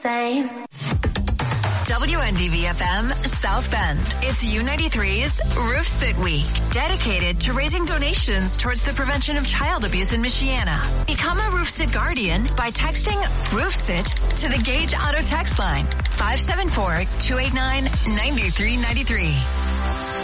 WNDV-FM South Bend. It's U93's Roof Sit Week, dedicated to raising donations towards the prevention of child abuse in Michiana. Become a Roof Sit Guardian by texting Roof Sit to the Gage Auto text line 574-289-9393.